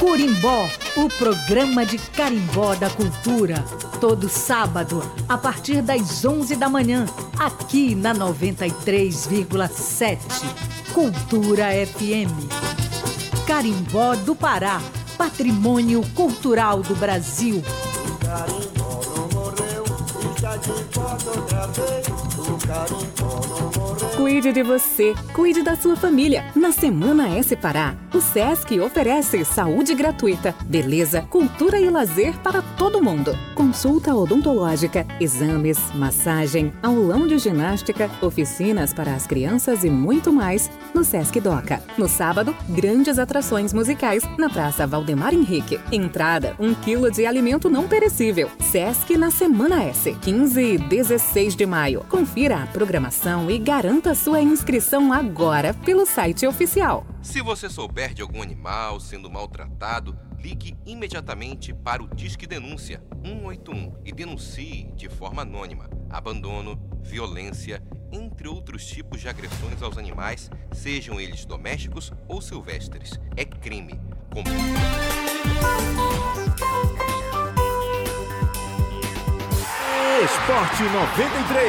Curimbó, o programa de carimbó da cultura. Todo sábado, a partir das 11 da manhã, aqui na 93,7. Cultura FM. Carimbó do Pará, patrimônio cultural do Brasil. O carimbó não morreu, está de volta outra vez. O carimbó não morreu. Cuide de você, cuide da sua família. Na Semana S Pará, o SESC oferece saúde gratuita, beleza, cultura e lazer para todo mundo. Consulta odontológica, exames, massagem, aulão de ginástica, oficinas para as crianças e muito mais no SESC Doca. No sábado, grandes atrações musicais na Praça Valdemar Henrique. Entrada, 1 quilo de alimento não perecível. SESC na Semana S, 15 e 16 de maio. Confira a programação e garanta sua inscrição agora pelo site oficial. Se você souber de algum animal sendo maltratado, ligue imediatamente para o Disque Denúncia 181 e denuncie de forma anônima abandono, violência, entre outros tipos de agressões aos animais, sejam eles domésticos ou silvestres. É crime. Esporte 93.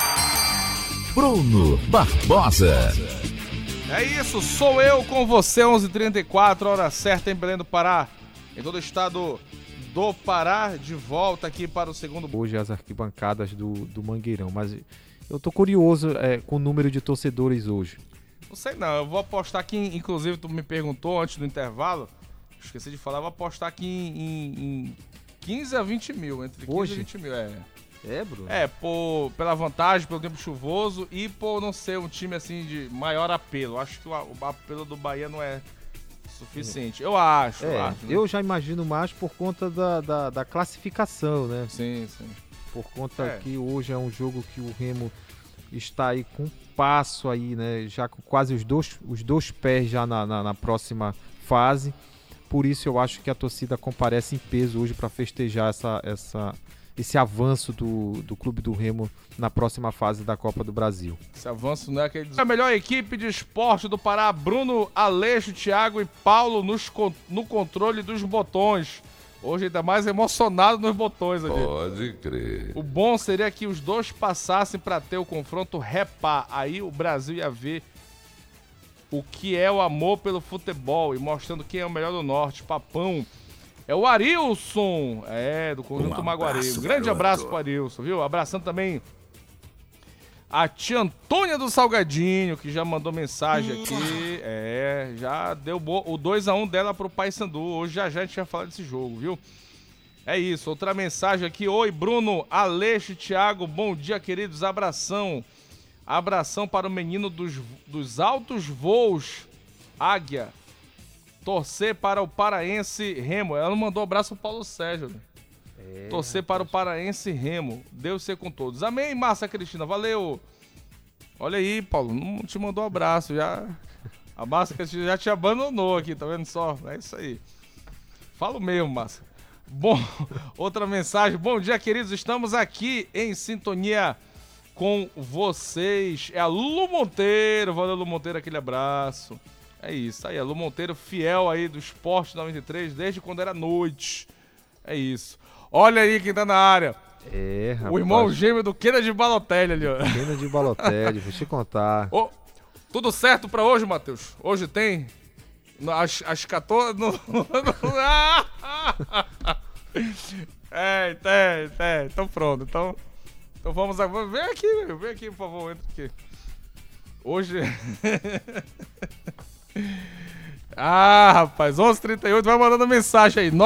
Bruno Barbosa. É isso, sou eu com você, 11h34, hora certa em Belém do Pará, em todo o estado do Pará, de volta aqui para o segundo... Hoje as arquibancadas do Mangueirão, mas eu tô curioso com o número de torcedores hoje. Não sei não, eu vou apostar aqui, inclusive tu me perguntou antes do intervalo, esqueci de falar, eu vou apostar aqui em 15 a 20 mil, entre 15 hoje? e 20 mil, Bruno? Pela vantagem, pelo tempo chuvoso e por não ser um time assim de maior apelo. Acho que o apelo do Bahia não é suficiente. Eu acho. Né? Eu já imagino mais por conta da classificação, né? Sim. Por conta que hoje é um jogo que o Remo está aí com um passo aí, né? Já com quase os dois pés já na próxima fase. Por isso eu acho que a torcida comparece em peso hoje para festejar esse avanço do Clube do Remo na próxima fase da Copa do Brasil. Esse avanço não é aquele... A melhor equipe de esporte do Pará, Bruno, Aleixo, Thiago e Paulo no controle dos botões. Hoje ainda mais emocionado nos botões aqui. Pode crer. O bom seria que os dois passassem para ter o confronto repá. Aí o Brasil ia ver o que é o amor pelo futebol e mostrando quem é o melhor do Norte. Papão. É o Arilson, do Conjunto Maguari. Um grande abraço pro Arilson, viu? Abraçando também a tia Antônia do Salgadinho, que já mandou mensagem aqui. Já deu o 2-1 dela pro Paysandu. Hoje já a gente vai falar desse jogo, viu? É isso, outra mensagem aqui. Oi, Bruno, Aleixo e Thiago, bom dia, queridos. Abração. Abração para o menino dos altos voos, Águia. Torcer para o paraense Remo. Ela não mandou abraço pro Paulo Sérgio. Torcer para o paraense Remo. Deus ser com todos. Amém, Márcia Cristina. Valeu. Olha aí, Paulo. Não te mandou abraço. A Márcia Cristina já te abandonou aqui, tá vendo só? É isso aí. Falo mesmo, Márcia. Bom, outra mensagem. Bom dia, queridos. Estamos aqui em sintonia com vocês. É a Lu Monteiro. Valeu, Lu Monteiro. Aquele abraço. É isso, aí, a Lu Monteiro, fiel aí do Esporte 93, desde quando era noite. É isso. Olha aí quem tá na área. Rapaz. O irmão gêmeo do Kennedy Balotelli ali, ó. Kennedy Balotelli, vou te contar. Tudo certo pra hoje, Matheus? Hoje tem? Às 14... Então pronto. Então vamos agora. Vem aqui, por favor, entra aqui. Hoje... rapaz, 11h38, vai mandando mensagem aí,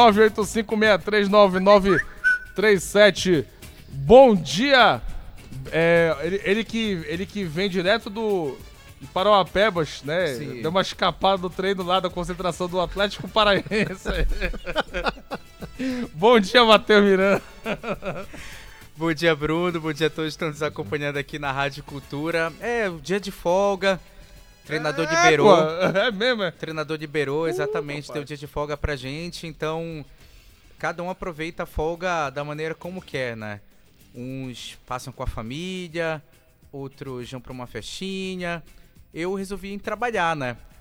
985639937. Bom dia. Ele que vem direto do Parauapebas, né? Sim. Deu uma escapada do treino lá da concentração do Atlético Paranaense. Bom dia, Matheus Miranda. Bom dia, Bruno. Bom dia a todos que estão nos acompanhando aqui na Rádio Cultura. O dia de folga. Treinador liberou. É mesmo, Treinador liberou, exatamente. Deu dia de folga pra gente. Então, cada um aproveita a folga da maneira como quer, né? Uns passam com a família, outros vão pra uma festinha. Eu resolvi ir trabalhar, né?